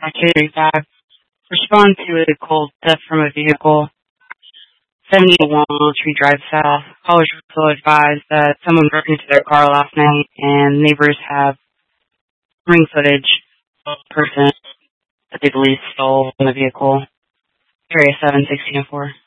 K35. Respond to a cold theft from a vehicle. 71 Willow Tree Drive South. Callers also advised that someone broke into their car last night and neighbors have ring footage of the person that they believe stole from the vehicle. Area 7, 1604.